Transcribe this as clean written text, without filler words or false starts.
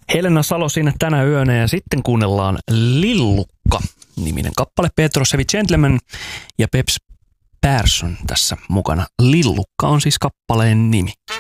Helena Salo siinä tänä yönä ja sitten kuunnellaan Lillukka-niminen kappale. Petrosevich Gentleman ja Peps Persson tässä mukana. Lillukka on siis kappaleen nimi.